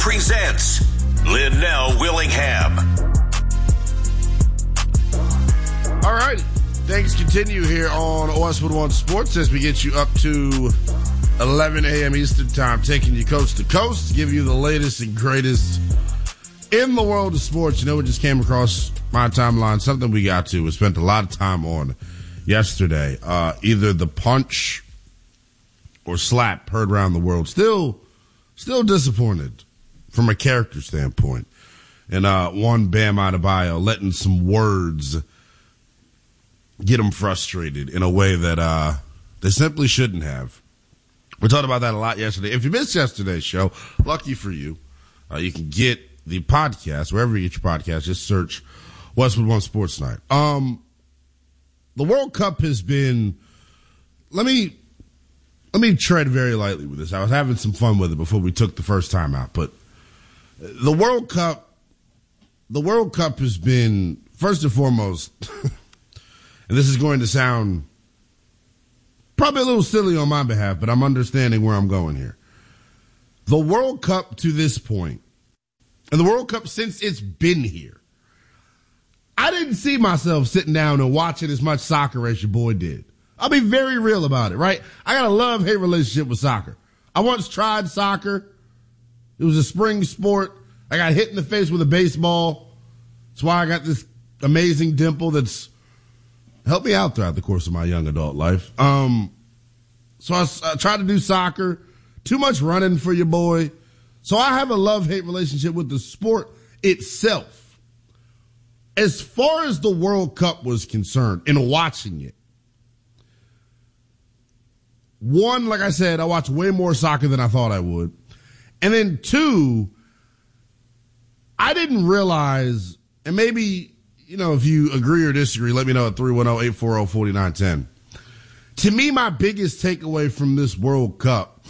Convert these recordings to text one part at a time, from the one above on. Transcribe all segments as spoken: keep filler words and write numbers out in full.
presents Linnell Willingham. All right. Things continue here on Westwood One Sports as we get you up to eleven a.m. Eastern Time, taking you coast to coast, give you the latest and greatest in the world of sports. You know, it just came across my timeline, something we got to. We spent a lot of time on yesterday. Uh, either the punch or slap heard around the world. Still, still disappointed from a character standpoint. And uh, one Bam Adebayo letting some words get him frustrated in a way that uh, they simply shouldn't have. We talked about that a lot yesterday. If you missed yesterday's show, lucky for you, uh, you can get the podcast wherever you get your podcast. Just search Westwood One Sports Night. Um, the World Cup has been. Let me let me tread very lightly with this. I was having some fun with it before we took the first time out, but the World Cup, the World Cup has been first and foremost. And this is going to sound probably a little silly on my behalf, but I'm understanding where I'm going here. The World Cup to this point, and the World Cup since it's been here, I didn't see myself sitting down and watching as much soccer as your boy did. I'll be very real about it, right? I got a love-hate relationship with soccer. I once tried soccer. It was a spring sport. I got hit in the face with a baseball. That's why I got this amazing dimple that's helped me out throughout the course of my young adult life. Um, so I, I tried to do soccer. Too much running for your boy. So I have a love-hate relationship with the sport itself. As far as the World Cup was concerned, in watching it, one, like I said, I watched way more soccer than I thought I would. And then two, I didn't realize, and maybe, you know, if you agree or disagree, let me know at three one zero, eight four zero, four nine one zero. To me, my biggest takeaway from this World Cup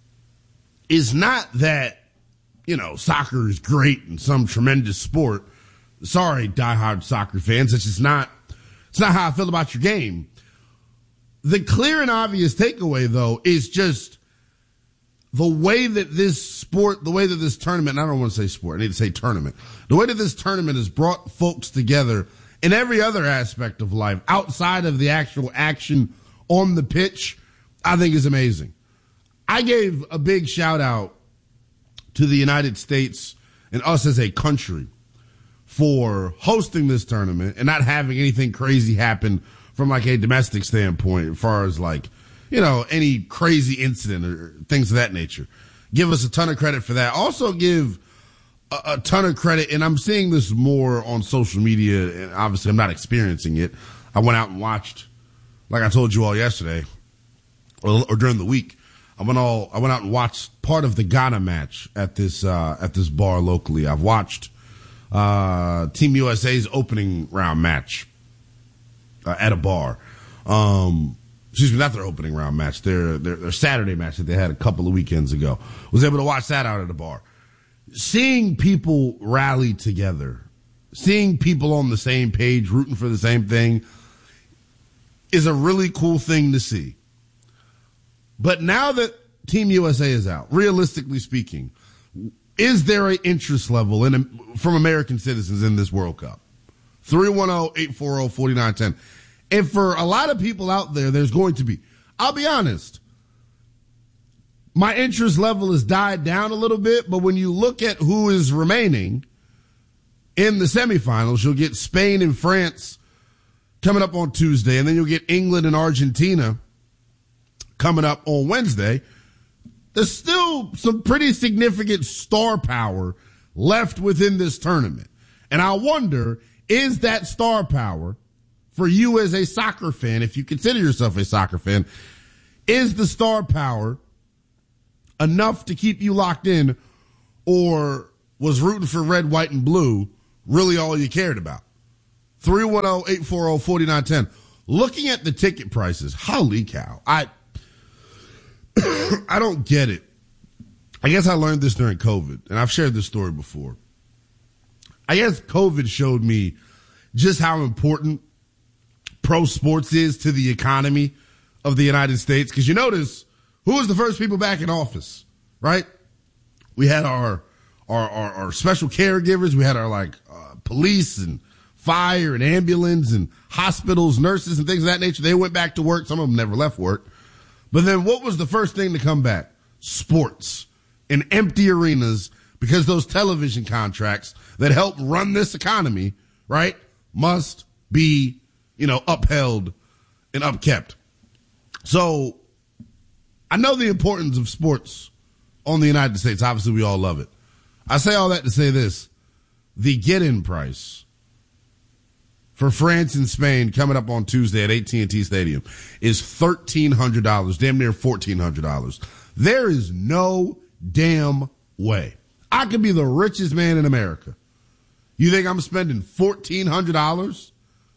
is not that, you know, soccer is great and some tremendous sport. Sorry, diehard soccer fans. It's just not, it's not how I feel about your game. The clear and obvious takeaway, though, is just the way that this sport, the way that this tournament, and I don't want to say sport, I need to say tournament, the way that this tournament has brought folks together in every other aspect of life outside of the actual action on the pitch, I think is amazing. I gave a big shout out to the United States and us as a country for hosting this tournament and not having anything crazy happen from like a domestic standpoint as far as like, you know, any crazy incident or things of that nature. Give us a ton of credit for that. Also give a, a ton of credit, and I'm seeing this more on social media, and obviously I'm not experiencing it. I went out and watched, like I told you all yesterday, or, or during the week, I went all I went out and watched part of the Ghana match at this uh, at this bar locally. I've watched uh, Team U S A's opening round match uh, at a bar. Um, Excuse me, not their opening round match, their, their their Saturday match that they had a couple of weekends ago. Was able to watch that out at the bar. Seeing people rally together, seeing people on the same page, rooting for the same thing, is a really cool thing to see. But now that Team U S A is out, realistically speaking, is there an interest level in from American citizens in this World Cup? three one zero, eight four zero, four nine one zero. And for a lot of people out there, there's going to be, I'll be honest, my interest level has died down a little bit, but when you look at who is remaining in the semifinals, you'll get Spain and France coming up on Tuesday, and then you'll get England and Argentina coming up on Wednesday. There's still some pretty significant star power left within this tournament. And I wonder, is that star power for you as a soccer fan, if you consider yourself a soccer fan, is the star power enough to keep you locked in, or was rooting for red, white, and blue really all you cared about? three one zero, eight four zero, four nine one zero. Looking at the ticket prices, holy cow. I I don't get it. I guess I learned this during COVID, and I've shared this story before. I guess COVID showed me just how important pro sports is to the economy of the United States. Because you notice, who was the first people back in office, right? We had our our, our, our special caregivers. We had our like uh, police and fire and ambulance and hospitals, nurses and things of that nature. They went back to work. Some of them never left work. But then what was the first thing to come back? Sports and empty arenas, because those television contracts that help run this economy, right, must be, you know, upheld and upkept. So I know the importance of sports on the United States. Obviously, we all love it. I say all that to say this. The get-in price for France and Spain coming up on Tuesday at A T and T Stadium is thirteen hundred dollars, damn near fourteen hundred dollars. There is no damn way I could be the richest man in America. You think I'm spending fourteen hundred dollars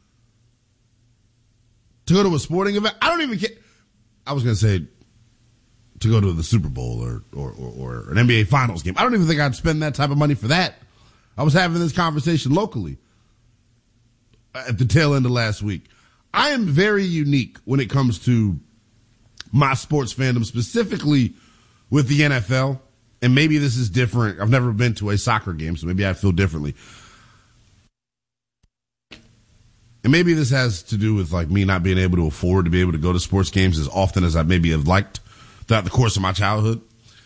to go to a sporting event? I don't even care. I was going to say to go to the Super Bowl or, or, or, or an N B A Finals game. I don't even think I'd spend that type of money for that. I was having this conversation locally at the tail end of last week. I am very unique when it comes to my sports fandom, specifically with the N F L. And maybe this is different. I've never been to a soccer game, so maybe I feel differently. And maybe this has to do with like me not being able to afford to be able to go to sports games as often as I maybe have liked throughout the course of my childhood.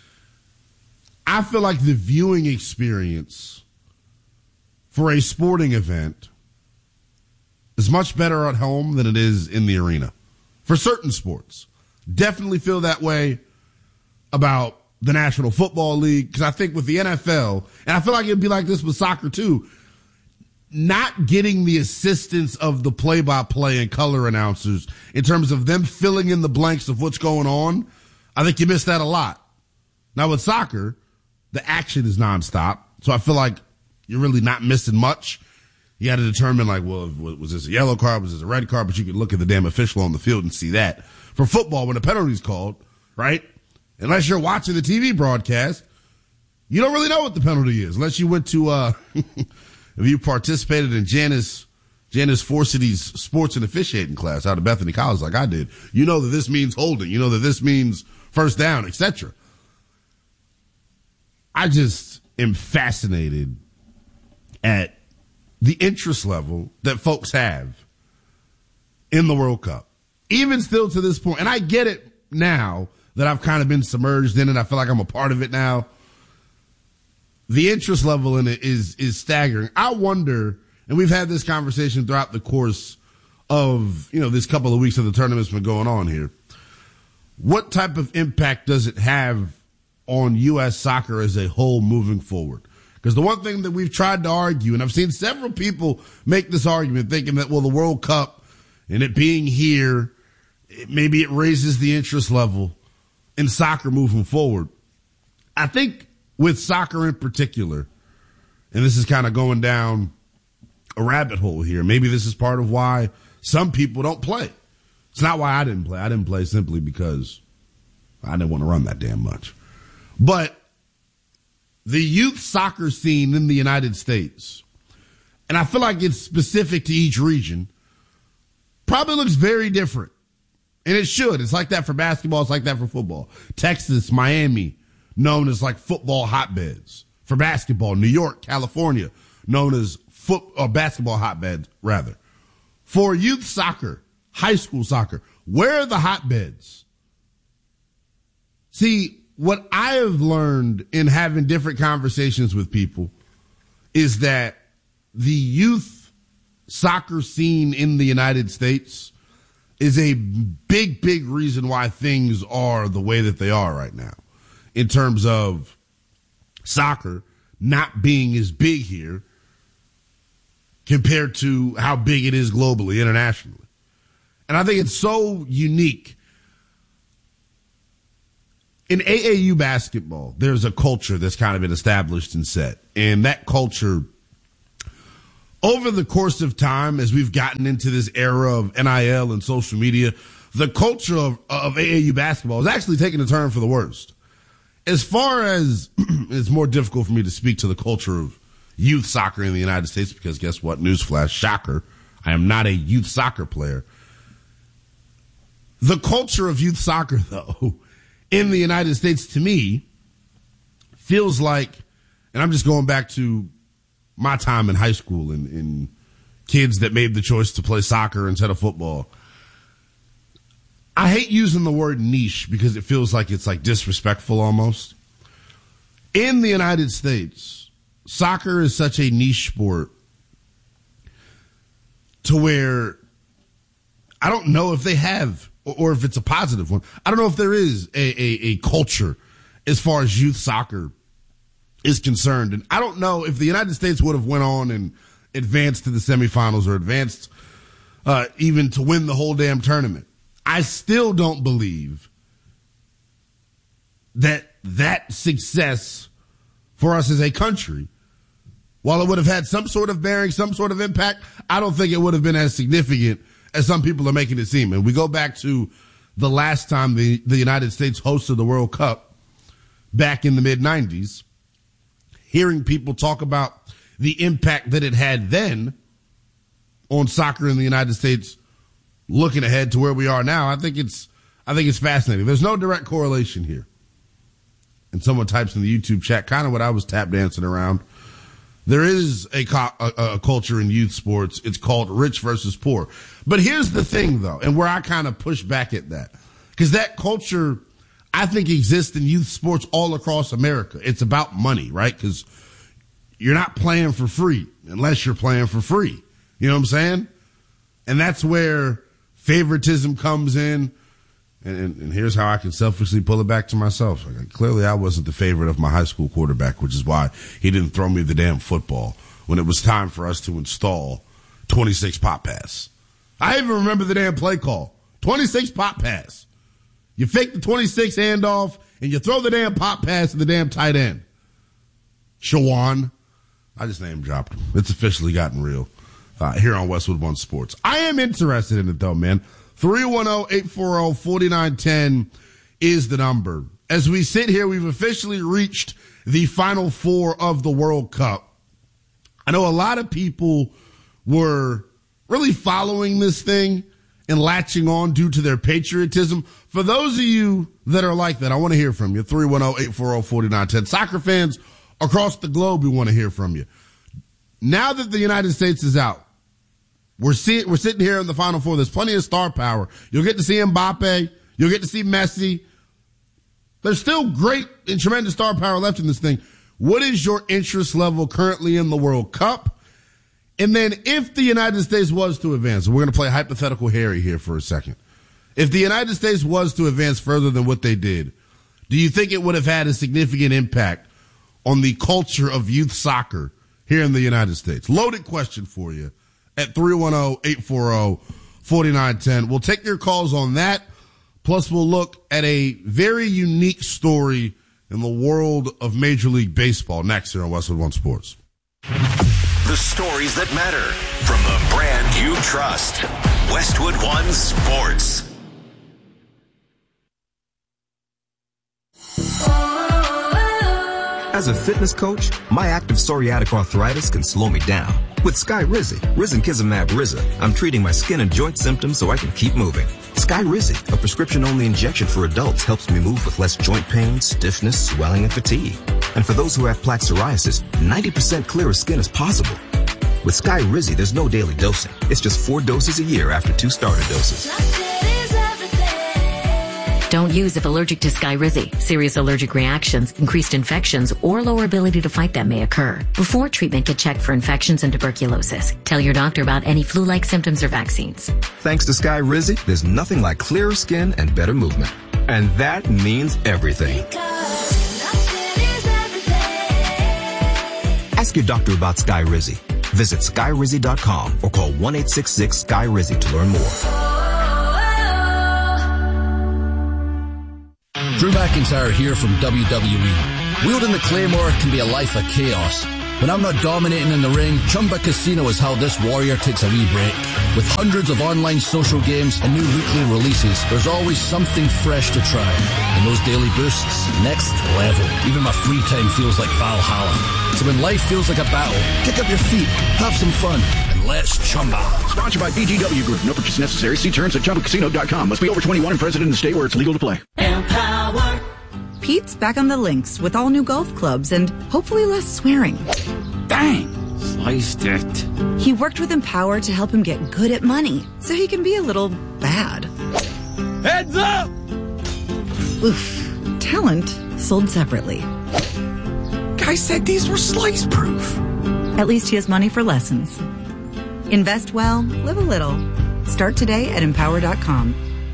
I feel like the viewing experience for a sporting event is much better at home than it is in the arena for certain sports. Definitely feel that way about the National Football League, because I think with the N F L, and I feel like it'd be like this with soccer too, not getting the assistance of the play-by-play and color announcers in terms of them filling in the blanks of what's going on, I think you miss that a lot. Now with soccer, the action is nonstop, so I feel like you're really not missing much. You got to determine like, well, was this a yellow card? Was this a red card? But you could look at the damn official on the field and see that. For football, when a penalty's called, right? Unless you're watching the T V broadcast, you don't really know what the penalty is. Unless you went to, uh, if you participated in Janice, Janice Forcity's sports and officiating class out of Bethany College like I did, you know that this means holding. You know that this means first down, et cetera. I just am fascinated at the interest level that folks have in the World Cup, even still to this point. And I get it now that I've kind of been submerged in it. I feel like I'm a part of it now. The interest level in it is, is staggering. I wonder, and we've had this conversation throughout the course of, you know, this couple of weeks of the tournament's been going on here. What type of impact does it have on U S soccer as a whole moving forward? Because the one thing that we've tried to argue, and I've seen several people make this argument thinking that, well, the World Cup and it being here, it, maybe it raises the interest level in soccer moving forward. I think with soccer in particular, and this is kind of going down a rabbit hole here, maybe this is part of why some people don't play. It's not why I didn't play. I didn't play simply because I didn't want to run that damn much. But the youth soccer scene in the United States, and I feel like it's specific to each region, probably looks very different. And it should. It's like that for basketball. It's like that for football. Texas, Miami, known as like football hotbeds. For basketball, New York, California, known as foot or basketball hotbeds, rather. For youth soccer, high school soccer, where are the hotbeds? See, what I have learned in having different conversations with people is that the youth soccer scene in the United States is a big, big reason why things are the way that they are right now in terms of soccer not being as big here compared to how big it is globally, internationally. And I think it's so unique. In A A U basketball, there's a culture that's kind of been established and set. And that culture, over the course of time, as we've gotten into this era of N I L and social media, the culture of, of A A U basketball is actually taking a turn for the worst. As far as it's more difficult for me to speak to the culture of youth soccer in the United States, because guess what? Newsflash, shocker. I am not a youth soccer player. The culture of youth soccer, though, in the United States, to me, feels like and I'm just going back to my time in high school and, and kids that made the choice to play soccer instead of football. I hate using the word niche because it feels like it's like disrespectful almost. In the United States, soccer is such a niche sport to where I don't know if they have, or, or if it's a positive one. I don't know if there is a, a, a culture as far as youth soccer is concerned. And I don't know if the United States would have went on and advanced to the semifinals or advanced uh, even to win the whole damn tournament. I still don't believe that that success for us as a country, while it would have had some sort of bearing, some sort of impact, I don't think it would have been as significant as some people are making it seem. And we go back to the last time the, the United States hosted the World Cup back in the mid nineties, hearing people talk about the impact that it had then on soccer in the United States, looking ahead to where we are now, I think it's, I think it's fascinating. There's no direct correlation here. And someone types in the YouTube chat, kind of what I was tap dancing around. There is a, a, a culture in youth sports. It's called rich versus poor. But here's the thing, though, and where I kind of push back at that, because that culture, I think, exists in youth sports all across America. It's about money, right? Because you're not playing for free unless you're playing for free. You know what I'm saying? And that's where favoritism comes in. And, and, and here's how I can selfishly pull it back to myself. Like, clearly, I wasn't the favorite of my high school quarterback, which is why he didn't throw me the damn football when it was time for us to install twenty-six pop pass. I even remember the damn play call. twenty-six pop pass. You fake the twenty-six handoff, and you throw the damn pop pass to the damn tight end. Shawan. I just name dropped him. It's officially gotten real uh, here on Westwood One Sports. I am interested in it, though, man. three one zero, eight four zero, four nine one zero is the number. As we sit here, we've officially reached the Final Four of the World Cup. I know a lot of people were really following this thing and latching on due to their patriotism. For those of you that are like that, I want to hear from you. three one zero, eight four zero, four nine one zero. Soccer fans across the globe, we want to hear from you. Now that the United States is out, We're see, we're sitting here in the Final Four. There's plenty of star power. You'll get to see Mbappe. You'll get to see Messi. There's still great and tremendous star power left in this thing. What is your interest level currently in the World Cup? And then if the United States was to advance, and we're going to play hypothetical Harry here for a second. If the United States was to advance further than what they did, do you think it would have had a significant impact on the culture of youth soccer here in the United States? Loaded question for you. At three one zero, eight four zero, four nine one zero. We'll take your calls on that. Plus, we'll look at a very unique story in the world of Major League Baseball next here on Westwood One Sports. The stories that matter from the brand you trust. Westwood One Sports. As a fitness coach, my active psoriatic arthritis can slow me down. With Skyrizi, Risankizumab Riza, I'm treating my skin and joint symptoms so I can keep moving. Skyrizi, a prescription-only injection for adults, helps me move with less joint pain, stiffness, swelling, and fatigue. And for those who have plaque psoriasis, ninety percent clearer skin is possible. With Skyrizi, there's no daily dosing. It's just four doses a year after two starter doses. Don't use if allergic to Skyrizi. Serious allergic reactions, increased infections, or lower ability to fight them may occur. Before treatment, get checked for infections and tuberculosis. Tell your doctor about any flu-like symptoms or vaccines. Thanks to Skyrizi, there's nothing like clearer skin and better movement. And that means everything. Ask your doctor about Skyrizi. Visit Skyrizi dot com or call one eight six six Sky Rizi to learn more. Drew McIntyre here from W W E. Wielding the Claymore can be a life of chaos. When I'm not dominating in the ring, Chumba Casino is how this warrior takes a wee break. With hundreds of online social games and new weekly releases, there's always something fresh to try. And those daily boosts, next level. Even my free time feels like Valhalla. So when life feels like a battle, kick up your feet, have some fun, and let's Chumba. Sponsored by B G W Group. No purchase necessary. See terms at Chumba Casino dot com. Must be over twenty-one and present in the state where it's legal to play. Empower. Pete's back on the links with all new golf clubs and hopefully less swearing. Dang, sliced it. He worked with Empower to help him get good at money so he can be a little bad. Heads up! Oof. Talent sold separately. Guy said these were slice proof. At least he has money for lessons. Invest well, live a little. Start today at empower dot com.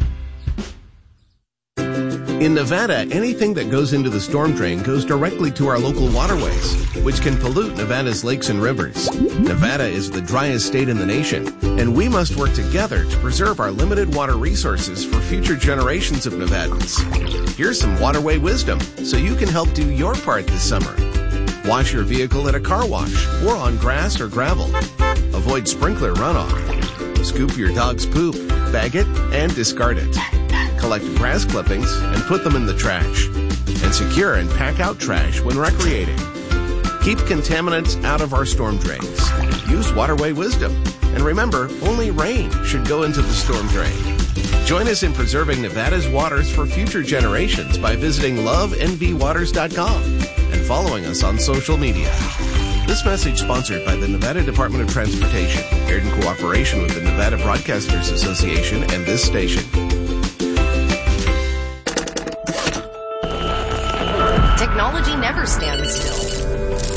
In Nevada, anything that goes into the storm drain goes directly to our local waterways, which can pollute Nevada's lakes and rivers. Nevada is the driest state in the nation, and we must work together to preserve our limited water resources for future generations of Nevadans. Here's some waterway wisdom so you can help do your part this summer. Wash your vehicle at a car wash or on grass or gravel. Avoid sprinkler runoff. Scoop your dog's poop, bag it, and discard it. Collect grass clippings and put them in the trash. And secure and pack out trash when recreating. Keep contaminants out of our storm drains. Use waterway wisdom. And remember, only rain should go into the storm drain. Join us in preserving Nevada's waters for future generations by visiting love n v waters dot com and following us on social media. This message sponsored by the Nevada Department of Transportation, aired in cooperation with the Nevada Broadcasters Association and this station. Technology never stands still.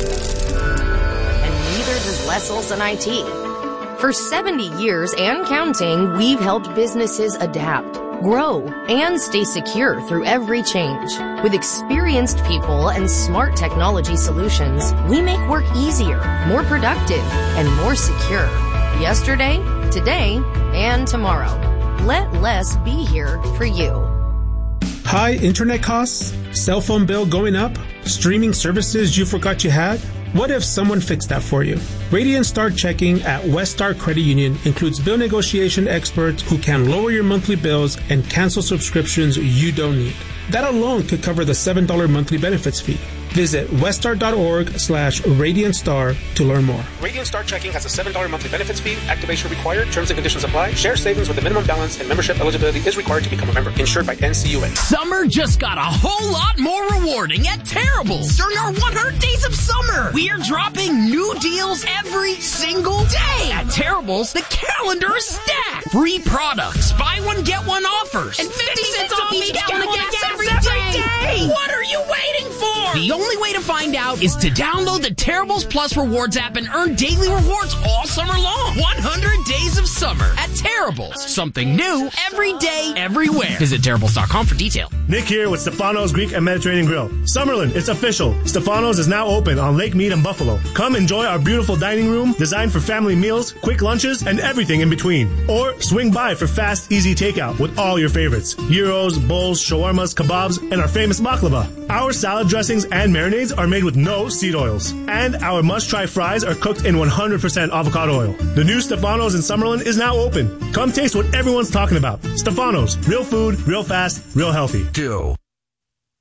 And neither does Les Olson I T. For seventy years and counting, we've helped businesses adapt, grow, and stay secure through every change. With experienced people and smart technology solutions, we make work easier, more productive, and more secure. Yesterday, today, and tomorrow. Let Les be here for you. High internet costs? Cell phone bill going up? Streaming services you forgot you had? What if someone fixed that for you? Radiant Star Checking at West Star Credit Union includes bill negotiation experts who can lower your monthly bills and cancel subscriptions you don't need. That alone could cover the seven dollars monthly benefits fee. Visit weststar.org slash Radiant Star to learn more. Radiant Star Checking has a seven dollars monthly benefits fee. Activation required. Terms and conditions apply. Share savings with a minimum balance and membership eligibility is required to become a member. Insured by N C U A. Summer just got a whole lot more rewarding at Terrible's. During our one hundred days of summer, we are dropping new deals every single day. At Terrible's, the calendar is stacked. Free products, buy one, get one offers, and fifty cents off each gallon of gas every day. What are you waiting for? The only way to find out is to download the Terrible's Plus Rewards app and earn daily rewards all summer long. one hundred days of summer at Terrible's. Something new every day, everywhere. Visit Terrible's dot com for detail. Nick here with Stefano's Greek and Mediterranean Grill. Summerlin, it's official. Stefano's is now open on Lake Mead and Buffalo. Come enjoy our beautiful dining room designed for family meals, quick lunches, and everything in between. Or swing by for fast, easy takeout with all your favorites. Gyros, bowls, shawarmas, kebabs, and our famous baklava. Our salad dressings and marinades are made with no seed oils. And our must-try fries are cooked in one hundred percent avocado oil. The new Stefano's in Summerlin is now open. Come taste what everyone's talking about. Stefano's. Real food, real fast, real healthy. Do.